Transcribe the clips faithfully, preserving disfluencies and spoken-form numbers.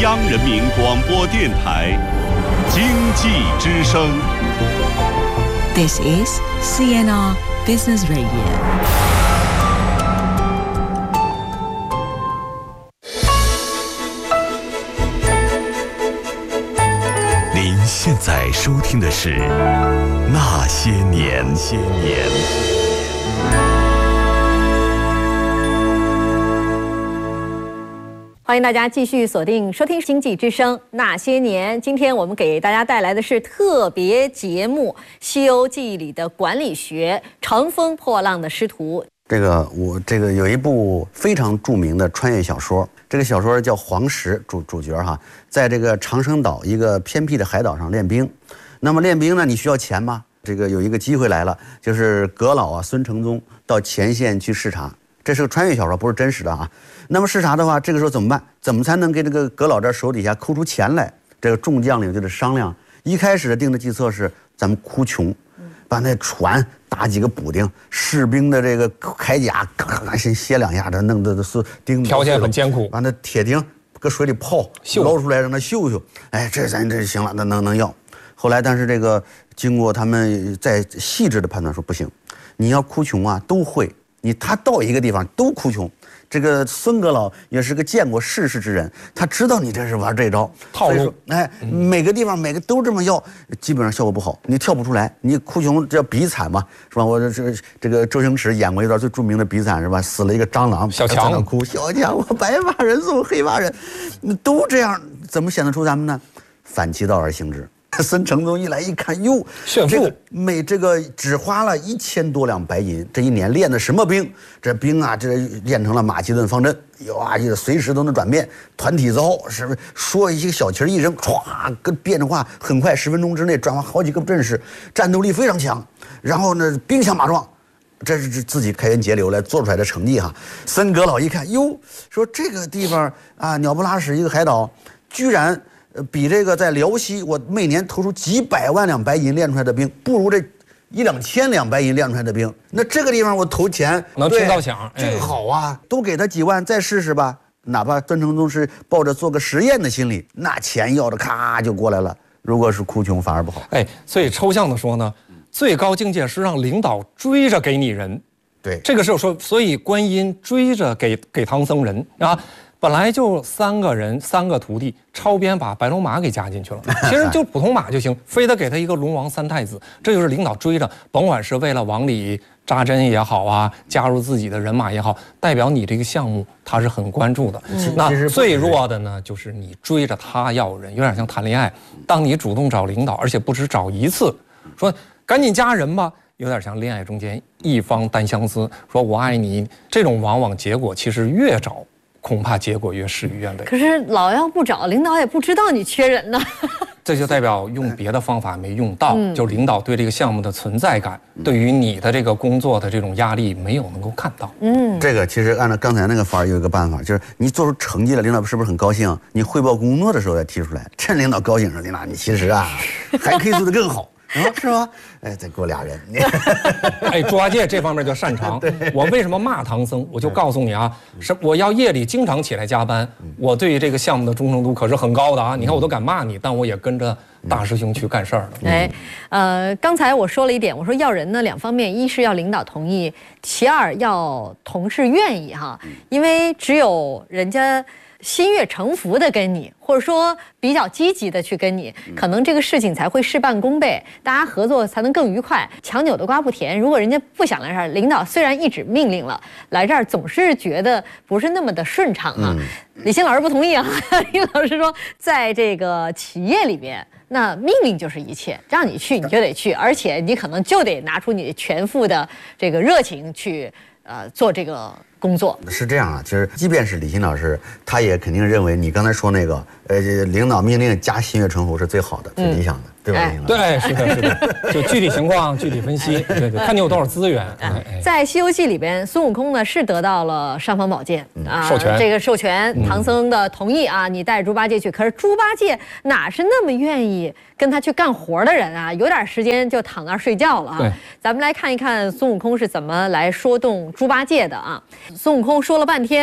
央人民广播电台经济之声。 This is C N R Business Radio。 您现在收听的是《那些年》。些年， 欢迎大家继续锁定收听《经济之声》那些年。今天我们给大家带来的是特别节目《西游记》里的管理学，乘风破浪的师徒。 这个我这个有一部非常著名的穿越小说，这个小说叫黄石，主主角哈，在这个长生岛一个偏僻的海岛上练兵。那么练兵呢，你需要钱吗？这个有一个机会来了，就是阁老啊孙承宗到前线去视察。这是个穿越小说，不是真实的啊。那么视察的话，这个时候怎么办？怎么才能给这个阁老这手底下抠出钱来？这个众将领就得商量。一开始的定的计策是，咱们哭穷，把那船打几个补丁，士兵的这个铠甲咔咔先歇两下，这弄的是钉子， 条件很艰苦， 把那铁钉搁水里泡，捞出来让它锈锈。哎，这咱这行了，那能能要。后来，但是这个经过他们再细致的判断说，不行，你要哭穷啊，都会。你他到一个地方都哭穷，这个孙阁老也是个见过世事之人，他知道你这是玩这招套路。 哎，每个地方每个都这么要，基本上效果不好，你跳不出来。你哭穷叫比惨嘛，是吧？我这这这个周星驰演过一段最著名的比惨是吧？死了一个蟑螂， 小强哭，小强我白发人送黑发人，都这样，怎么显得出咱们呢？反其道而行之。孙承宗一来一看，哟， 炫富， 这个每这个只花了一千多两白银，这一年练的什么兵？这兵啊，这练成了马其顿方阵，哟啊，这随时都能转变，团体操，是不是？说一些小旗一扔，歘，跟变着话，很快十分钟之内转换好几个阵势，战斗力非常强。然后呢，兵强马壮，这是自己开源节流来做出来的成绩哈。孙阁老一看，哟，说这个地方啊，鸟不拉屎一个海岛，居然。比这个在辽西，我每年投出几百万两白银练出来的兵，不如这一两千两白银练出来的兵。那这个地方我投钱能听到响， 这个好啊，都给他几万再试试吧。哪怕孙承宗是抱着做个实验的心理，那钱要的咔就过来了。如果是哭穷反而不好。 哎，所以抽象的说呢，最高境界是让领导追着给你人。 对， 这个时候说，所以观音追着给给唐僧人啊。本来就三个人，三个徒弟，超编把白龙马给加进去了。其实就普通马就行，非得给他一个龙王三太子，这就是领导追着，甭管是为了往里扎针也好啊，加入自己的人马也好，代表你这个项目他是很关注的。嗯、那最弱的呢，就是你追着他要人，有点像谈恋爱。当你主动找领导，而且不止找一次，说赶紧加人吧。有点像恋爱中间一方单相思，说我爱你，这种往往结果其实越找。恐怕结果越事与愿违。 可是老要不找，领导也不知道你缺人呢。 这就代表用别的方法没用到，嗯、就领导对这个项目的存在感，嗯、对于你的这个工作的这种压力没有能够看到。 嗯，这个其实按照刚才那个法儿有一个办法，就是你做出成绩了，领导是不是很高兴？你汇报工作的时候再提出来，趁领导高兴时，领导你其实啊还可以做得更好。啊，是吗？哎，再给我俩人。 哎，猪八戒这方面就擅长。我为什么骂唐僧？我就告诉你啊，是我要夜里经常起来加班，我对于这个项目的忠诚度可是很高的啊。你看我都敢骂你，但我也跟着大师兄去干事儿了。 哎，呃，刚才我说了一点，我说要人呢，两方面，一是要领导同意，其二要同事愿意哈，因为只有人家。心悦诚服的跟你，或者说比较积极的去跟你，可能这个事情才会事半功倍，大家合作才能更愉快。强扭的瓜不甜，如果人家不想来这儿，领导虽然一纸命令了，来这儿总是觉得不是那么的顺畅啊。嗯、李欣老师不同意啊，李老师说，在这个企业里边，那命令就是一切，让你去你就得去，而且你可能就得拿出你全副的这个热情去呃做这个。工作是这样啊，其实即便是李欣老师，他也肯定认为你刚才说那个，呃，领导命令加心悦诚服是最好的、最理想的，对吧？ 对，是的，是的，就具体情况具体分析，对对，看你有多少资源。 在《西游记》里边，孙悟空呢是得到了尚方宝剑啊， 授权， 这个授权，唐僧的同意啊，你带猪八戒去。可是猪八戒哪是那么愿意跟他去干活的人啊？有点时间就躺那儿睡觉了啊。咱们来看一看孙悟空是怎么来说动猪八戒的啊。孙悟空说了半天，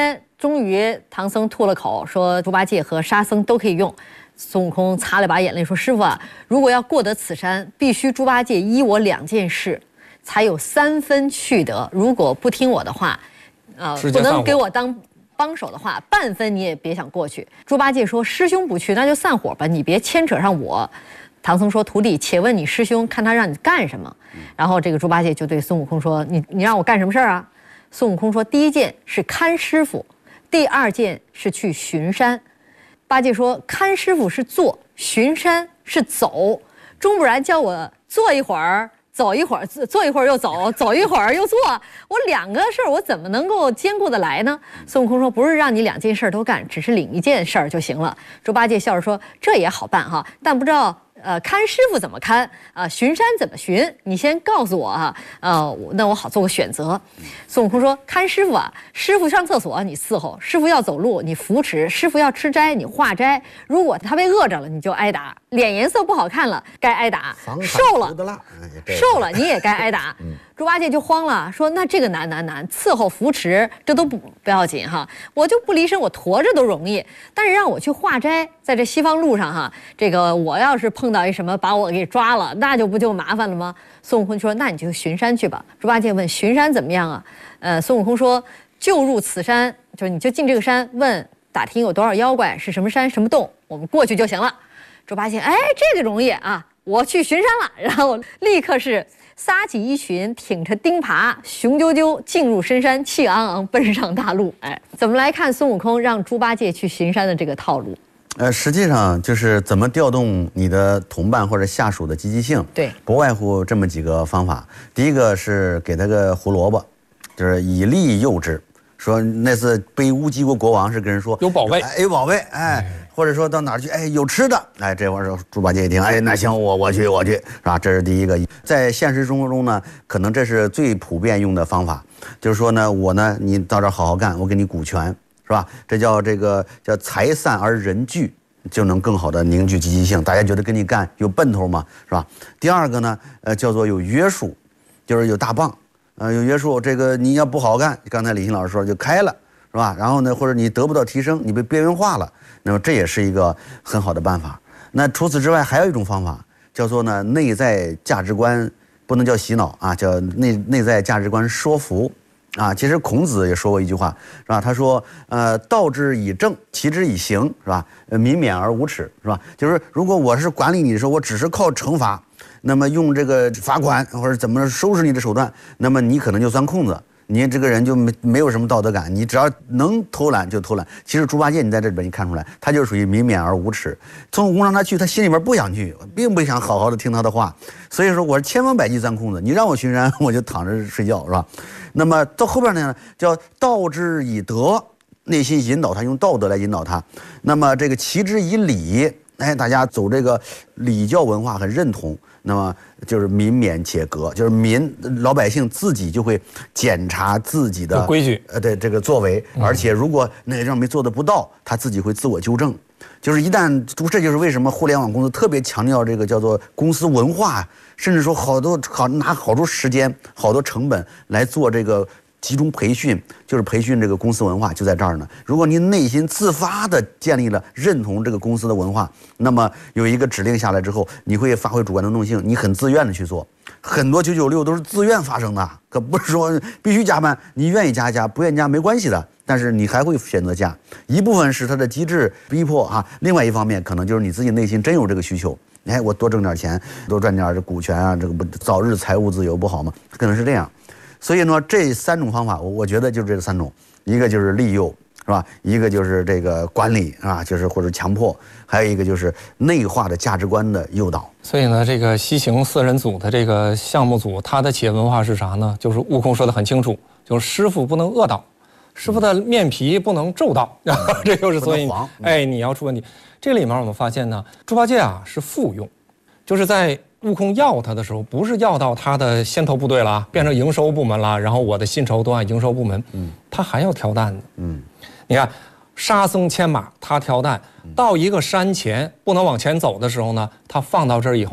终于唐僧吐了口，说猪八戒和沙僧都可以用。孙悟空擦了把眼泪说：“师傅啊，如果要过得此山，必须猪八戒依我两件事，才有三分去得。如果不听我的话，呃，不能给我当帮手的话，半分你也别想过去。”猪八戒说：“师兄不去，那就散伙吧，你别牵扯上我。”唐僧说：“徒弟，且问你师兄，看他让你干什么。”然后这个猪八戒就对孙悟空说：“你你让我干什么事儿啊？”孙悟空说：“第一件是看师傅，第二件是去巡山。”八戒说：“看师傅是坐，巡山是走，钟不然叫我坐一会儿，走一会儿，坐一会儿又走，走一会儿又坐，我两个事儿我怎么能够兼顾得来呢？”孙悟空说：“不是让你两件事都干，只是领一件事儿就行了。”猪八戒笑着说：“这也好办哈，但不知道。”呃，看师傅怎么看啊？巡山怎么巡？你先告诉我啊，呃，那我好做个选择。孙悟空说：“看师傅啊，师傅上厕所你伺候，师傅要走路你扶持，师傅要吃斋你化斋。如果他被饿着了，你就挨打；脸颜色不好看了，该挨打；瘦了，瘦了你也该挨打。”猪八戒就慌了，说：“那这个难难难，伺候扶持这都不不要紧哈，我就不离身，我驮着都容易。但是让我去化斋，在这西方路上哈，这个我要是碰到一什么把我给抓了，那就不就麻烦了吗？”孙悟空说：“那你就巡山去吧。”猪八戒问：“巡山怎么样啊？”呃，孙悟空说：“就入此山，就是你就进这个山，问打听有多少妖怪，是什么山什么洞，我们过去就行了。”猪八戒：“哎，这个容易啊，我去巡山了。”然后立刻是撒起衣裙，挺着钉耙，雄赳赳进入深山，气昂昂奔上大路。哎，怎么来看孙悟空让猪八戒去巡山的这个套路？ 呃，实际上就是怎么调动你的同伴或者下属的积极性。 对， 不外乎这么几个方法。第一个是给他个胡萝卜，就是以利诱之。说那次背乌鸡国国王是跟人说有宝贝， 哎，有宝贝，哎，或者说到哪儿去，哎，有吃的，哎，这会儿猪八戒一听，哎，那行，我我去，我去，是吧？这是第一个。在现实生活中呢，可能这是最普遍用的方法，就是说呢，我呢，你到这儿好好干，我给你股权，是吧？这叫这个叫财散而人聚，就能更好的凝聚积极性，大家觉得跟你干有奔头嘛，是吧？第二个呢，呃，叫做有约束，就是有大棒。呃，有约束，这个你要不好好干，刚才李欣老师说就开了，是吧？然后呢，或者你得不到提升，你被边缘化了，那么这也是一个很好的办法。那除此之外，还有一种方法，叫做呢内在价值观，不能叫洗脑啊，叫内内在价值观说服啊。其实孔子也说过一句话，是吧？他说，呃，道之以政，齐之以刑，是吧？呃，民免而无耻，是吧？就是如果我是管理你的时候，我只是靠惩罚。那么用这个罚款或者怎么收拾你的手段，那么你可能就钻空子，你这个人就没没有什么道德感，你只要能偷懒就偷懒。其实猪八戒你在这里边你看出来，他就属于民免而无耻。孙悟空让他去，他心里边不想去，并不想好好的听他的话，所以说我是千方百计钻空子，你让我巡山我就躺着睡觉，是吧？那么到后边呢，叫道之以德，内心引导他，用道德来引导他。那么这个齐之以礼，哎，大家走这个礼教文化很认同。那么就是民免且革，就是民老百姓自己就会检查自己的规矩， 呃，对这个作为，而且如果哪个地方没做的不到，他自己会自我纠正。就是一旦，这就是为什么互联网公司特别强调这个叫做公司文化，甚至说好多好拿好多时间、好多成本来做这个。集中培训，就是培训这个公司文化就在这儿呢。如果您内心自发的建立了认同这个公司的文化，那么有一个指令下来之后，你会发挥主观能动性，你很自愿的去做。很多九九六都是自愿发生的，可不是说必须加班，你愿意加加，不愿意加没关系的，但是你还会选择加。一部分是它的机制逼迫啊，另外一方面可能就是你自己内心真有这个需求。哎，我多挣点钱，多赚点这股权啊，这个不早日财务自由不好吗？可能是这样。所以呢，这三种方法，我我觉得就是这三种，一个就是利诱，是吧？一个就是这个管理啊，就是或者强迫，还有一个就是内化的价值观的诱导。 所以呢，这个西行四人组的这个项目组，它的企业文化是啥呢？就是悟空说的很清楚，就是师傅不能恶道，师傅的面皮不能皱到，然后这就是所以，哎，你要出问题。这里面我们发现呢，猪八戒啊是复用，就是在。悟空要他的时候，不是要到他的先头部队了，变成营收部门了，然后我的薪酬都按营收部门，嗯，他还要挑担子，嗯，你看，沙僧牵马，他挑担，到一个山前不能往前走的时候呢，他放到这儿以后呢，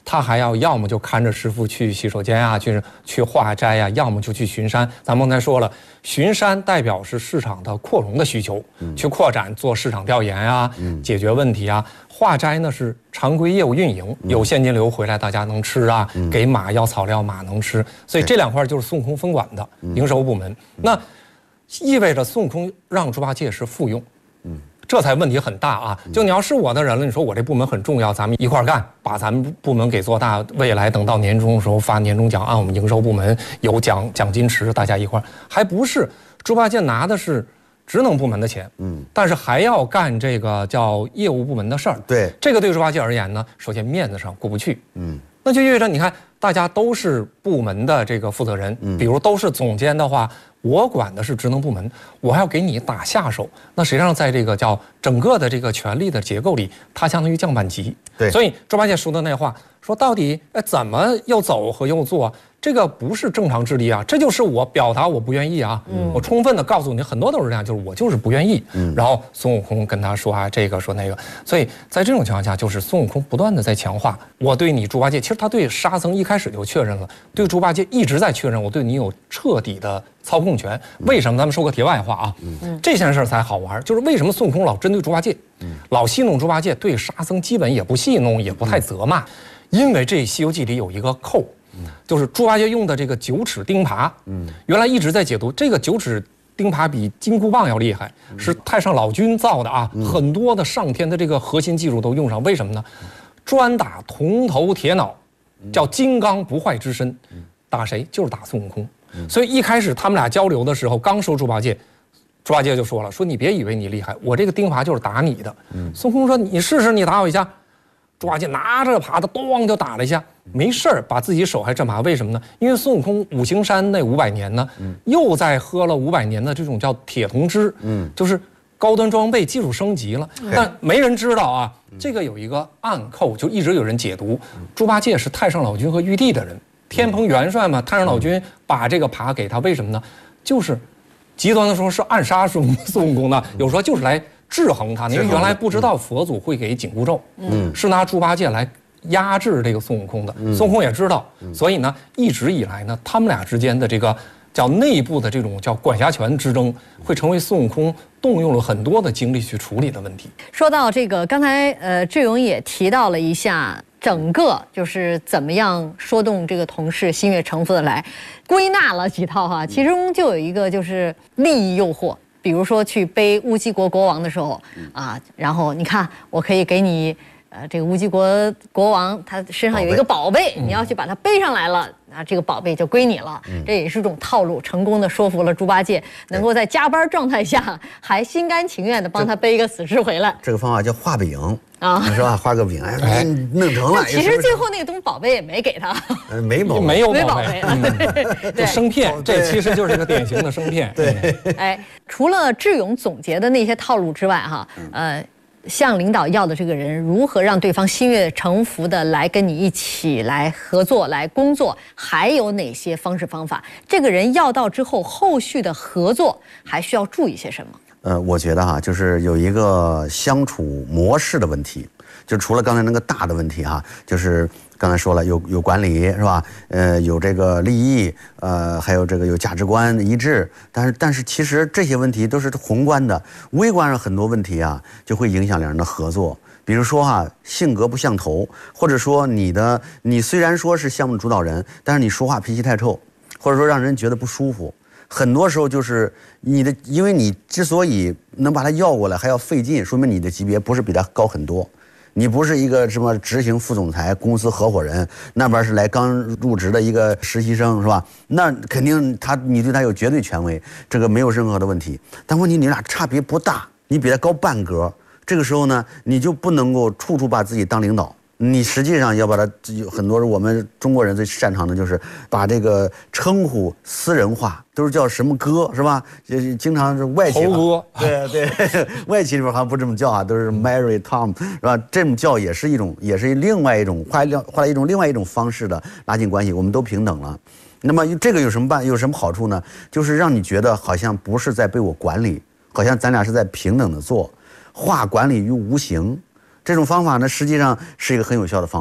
他还要要么就看着师傅去洗手间啊，去去化斋呀、啊，要么就去巡山。咱们刚才说了，巡山代表是市场的扩容的需求，嗯、去扩展做市场调研啊，嗯、解决问题啊。化斋呢是常规业务运营，嗯、有现金流回来，大家能吃啊，嗯、给马要草料，马能吃。所以这两块就是孙悟空分管的、嗯、营收部门。那意味着孙悟空让猪八戒是复用。嗯。这才问题很大啊！就你要是我的人了，你说我这部门很重要，咱们一块儿干，把咱们部门给做大。未来等到年终的时候发年终奖，按我们营收部门有奖奖金池，大家一块儿，还不是猪八戒拿的是职能部门的钱，嗯，但是还要干这个叫业务部门的事儿。 对， 这个对猪八戒而言呢，首先面子上过不去，嗯，那就意味着你看大家都是部门的这个负责人，比如都是总监的话。我管的是职能部门，我还要给你打下手，那实际上在这个叫整个的这个权力的结构里，它相当于降半级。 对， 所以猪八戒说的那话，说到底，哎，怎么又走和又做，这个不是正常智力啊，这就是我表达我不愿意啊，嗯、我充分的告诉你，很多都是这样，就是我就是不愿意。嗯、然后孙悟空跟他说啊，这个说那个，所以在这种情况下，就是孙悟空不断的在强化我对你猪八戒，其实他对沙僧一开始就确认了，对猪八戒一直在确认我对你有彻底的操控权。为什么？咱们说个题外话啊，嗯、这件事才好玩，就是为什么孙悟空老针对猪八戒，嗯、老戏弄猪八戒，对沙僧基本也不戏弄，也不太责骂，因为这《西游记》里有一个扣。就是猪八戒用的这个九齿钉耙，嗯，原来一直在解读这个九齿钉耙比金箍棒要厉害，是太上老君造的啊，嗯、很多的上天的这个核心技术都用上。为什么呢？专打铜头铁脑，叫金刚不坏之身，打谁？就是打孙悟空。所以一开始他们俩交流的时候，刚说猪八戒，猪八戒就说了，说你别以为你厉害，我这个钉耙就是打你的。嗯、孙悟空说你试试，你打我一下。猪八戒拿着耙子，咚就打了一下，没事儿，把自己手还震麻。为什么呢？因为孙悟空五行山那五百年呢，嗯、又在喝了五百年的这种叫铁铜汁，嗯，就是高端装备技术升级了。嗯、但没人知道啊，嗯、这个有一个暗扣，就一直有人解读，嗯、猪八戒是太上老君和玉帝的人，天蓬元帅嘛，太上老君把这个耙给他，为什么呢？就是极端的说是暗杀孙孙悟空的，有时候就是来。制衡他，因为原来不知道佛祖会给紧箍咒，嗯，是拿猪八戒来压制这个孙悟空的。嗯、孙悟空也知道，嗯、所以呢，一直以来呢，他们俩之间的这个叫内部的这种叫管辖权之争，会成为孙悟空动用了很多的精力去处理的问题。 说到这个，刚才呃志勇也提到了一下，整个就是怎么样说动这个同事心悦诚服的来，归纳了几套哈，其中就有一个就是利益诱惑。比如说去背乌鸡国国王的时候，啊，然后你看，我可以给你，呃，这个乌鸡国国王他身上有一个宝贝，你要去把它背上来了，那这个宝贝就归你了。嗯、这也是一种套路，成功的说服了猪八戒，能够在加班状态下还心甘情愿的帮他背一个死尸回来。 这个方法叫画饼啊，是吧？画个饼，哎，弄成了。 其实最后那个东宝贝也没给他， 呃，没宝贝， 没有宝贝， 对，就生骗，这其实就是个典型的生骗。 对， 哎，除了智勇总结的那些套路之外，哈，呃。向领导要的这个人如何让对方心悦诚服的来跟你一起来合作来工作，还有哪些方式方法？这个人要到之后，后续的合作还需要注意些什么？ 呃，我觉得哈，就是有一个相处模式的问题，就除了刚才那个大的问题哈，就是刚才说了有有管理是吧？呃，有这个利益，呃，还有这个有价值观一致，但是但是其实这些问题都是宏观的，微观上很多问题啊，就会影响两人的合作。比如说哈，性格不像头，或者说你的你虽然说是项目主导人，但是你说话脾气太臭，或者说让人觉得不舒服。很多时候就是你的，因为你之所以能把他要过来还要费劲，说明你的级别不是比他高很多。你不是一个什么执行副总裁、公司合伙人，那边是来刚入职的一个实习生，是吧？那肯定他你对他有绝对权威，这个没有任何的问题。但问题你俩差别不大，你比他高半格，这个时候呢，你就不能够处处把自己当领导。你实际上要把它，有很多我们中国人最擅长的就是把这个称呼私人化，都是叫什么哥是吧？就是经常是外企哥， 对对，外企里边好像不这么叫啊，都是 Mary Tom 是吧？这么叫也是一种，也是另外一种换另换了一种另外一种方式的拉近关系，我们都平等了。那么这个有什么办？有什么好处呢？就是让你觉得好像不是在被我管理，好像咱俩是在平等的做，化管理于无形。这种方法呢，实际上是一个很有效的方法。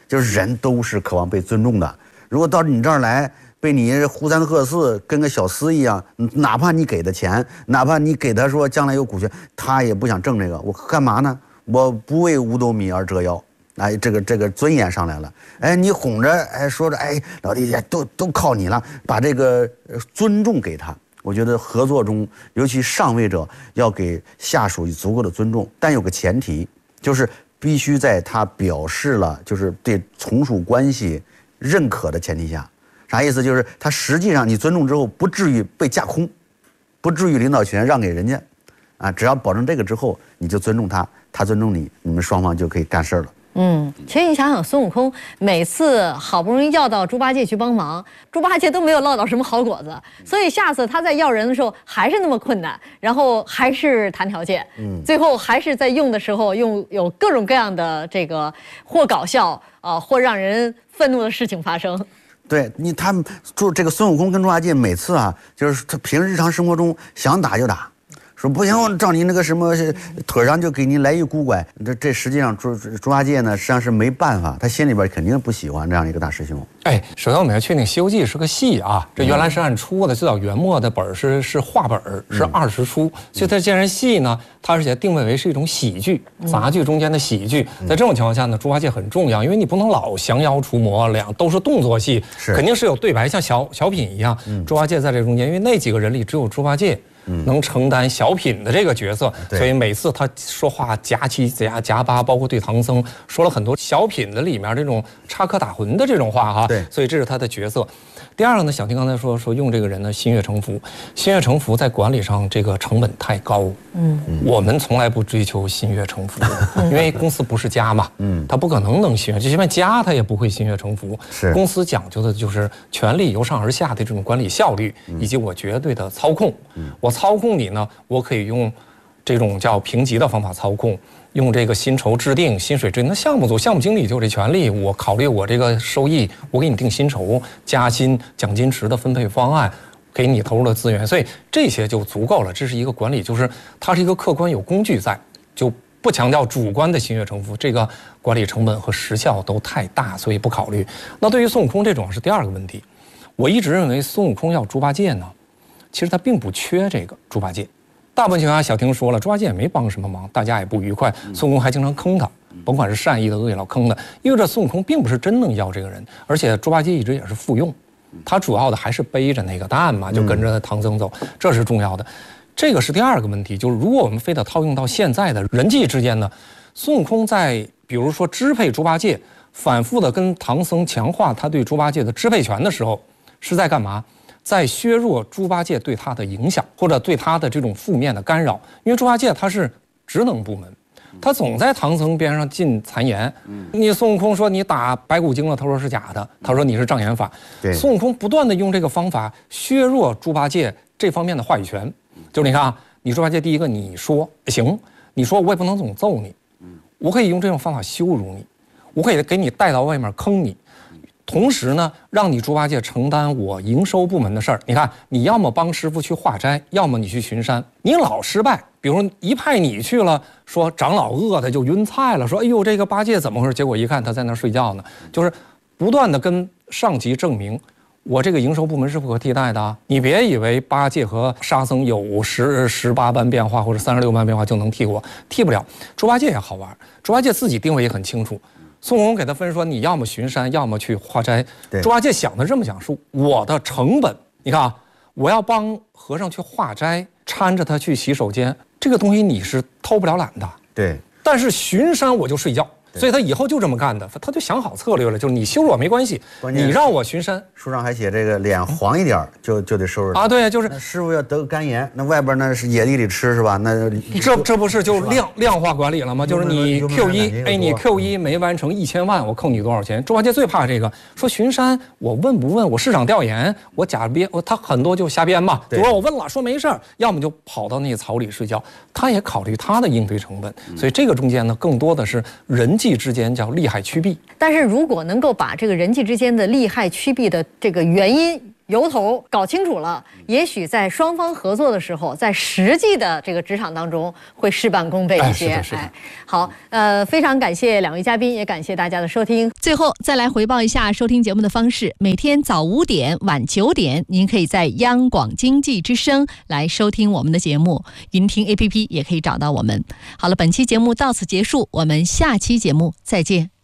就是人都是渴望被尊重的。如果到你这儿来，被你呼三喝四，跟个小厮一样，哪怕你给的钱，哪怕你给他说将来有股权，他也不想挣这个。我干嘛呢？我不为五斗米而折腰。哎，这个这个尊严上来了。哎，你哄着，哎，说着，哎，老弟都都靠你了，把这个尊重给他。我觉得合作中，尤其上位者要给下属足够的尊重，但有个前提，就是必须在他表示了就是对从属关系认可的前提下。啥意思？就是他实际上你尊重之后，不至于被架空，不至于领导权让给人家，啊，只要保证这个之后，你就尊重他，他尊重你，你们双方就可以干事了。 嗯，其实你想想，孙悟空每次好不容易要到猪八戒去帮忙，猪八戒都没有落到什么好果子，所以下次他在要人的时候还是那么困难，然后还是谈条件，嗯，最后还是在用的时候用有各种各样的这个或搞笑啊、呃，或让人愤怒的事情发生。 对你，他们就这个孙悟空跟猪八戒每次啊，就是他平时日常生活中想打就打。说不行，我照你那个什么腿上就给您来一箍拐。这这实际上猪猪八戒呢，实际上是没办法，他心里边肯定不喜欢这样一个大师兄。 哎，首先我们要确定《西游记》是个戏啊，这原来是按出的，最早元末的本是是话本，是二十出，所以它既然戏呢，它而且定位为是一种喜剧，杂剧中间的喜剧。在这种情况下呢，猪八戒很重要，因为你不能老降妖除魔，两都是动作戏，肯定是有对白，像小小品一样。猪八戒在这中间，因为那几个人里只有猪八戒。能承担小品的这个角色，所以每次他说话夹七夹夹八，包括对唐僧说了很多小品的里面这种插科打诨的这种话哈。 对， 所以这是他的角色。第二个呢，小丁刚才说说用这个人呢心悦诚服，心悦诚服在管理上这个成本太高。嗯，我们从来不追求心悦诚服，因为公司不是家嘛，嗯，他不可能能心悦，就算家他也不会心悦诚服。 是， 公司讲究的就是权力由上而下的这种管理效率，以及我绝对的操控。嗯，我操控你呢，我可以用这种叫评级的方法操控。用这个薪酬制定、薪水制定，那项目组、项目经理就有这权利，我考虑我这个收益，我给你定薪酬、加薪、奖金池的分配方案，给你投入的资源，所以这些就足够了。这是一个管理，就是它是一个客观有工具在，就不强调主观的心悦诚服，这个管理成本和时效都太大，所以不考虑。那对于孙悟空这种是第二个问题，我一直认为孙悟空要猪八戒呢，其实他并不缺这个猪八戒。大部分情况下，小婷说了，猪八戒也没帮什么忙，大家也不愉快。孙悟空还经常坑他，甭管是善意的、恶意的坑的，因为这孙悟空并不是真能要这个人，而且猪八戒一直也是附庸，他主要的还是背着那个担嘛，就跟着唐僧走，这是重要的。这个是第二个问题，就是如果我们非得套用到现在的人际之间呢，孙悟空在比如说支配猪八戒，反复的跟唐僧强化他对猪八戒的支配权的时候，是在干嘛？在削弱猪八戒对他的影响，或者对他的这种负面的干扰。因为猪八戒他是职能部门，他总在唐僧边上进谗言。你孙悟空说你打白骨精了，他说是假的，他说你是障眼法。孙悟空不断的用这个方法削弱猪八戒这方面的话语权。就是你看啊，你猪八戒第一个你说行，你说我也不能总揍你，我可以用这种方法羞辱你，我可以给你带到外面坑你。同时呢，让你猪八戒承担我营收部门的事儿。你看，你要么帮师傅去化斋，要么你去巡山，你老失败。比如一派你去了，说长老饿的就晕菜了，说哎呦这个八戒怎么回事？结果一看他在那儿睡觉呢，就是不断的跟上级证明，我这个营收部门是不可替代的啊！你别以为八戒和沙僧有十十八般变化或者三十六般变化就能替我，替不了。猪八戒也好玩，猪八戒自己定位也很清楚。孙悟空给他分说，你要么巡山，要么去化斋。猪八戒想的这么想，说我的成本，你看啊，我要帮和尚去化斋，搀着他去洗手间，这个东西你是偷不了懒的。 对， 但是巡山我就睡觉。所以他以后就这么干的，他就想好策略了，就是你羞辱我没关系，你让我巡山。 书上还写这个脸黄一点就就得收拾啊，对，就是师傅要得个肝炎，那外边那是野地里吃是吧？那这这不是就量量化管理了吗？就是你 Q 一，哎，你 Q 一没完成一千万，我扣你多少钱？猪八戒最怕这个，说巡山我问不问？我市场调研，我假编，我他很多就瞎编嘛。比如说我问了，说没事儿，要么就跑到那个草里睡觉。他也考虑他的应对成本，所以这个中间呢，更多的是人际之间叫利害趋避。 但是如果能够把这个人际之间的利害趋避的这个原因由头搞清楚了，也许在双方合作的时候，在实际的这个职场当中会事半功倍一些。 哎，是的，是的。 哎，好，呃，非常感谢两位嘉宾，也感谢大家的收听。 最后再来回报一下收听节目的方式：每天早五点、晚九点，您可以在央广经济之声来收听我们的节目，云听 A P P 也可以找到我们。好了，本期节目到此结束，我们下期节目再见。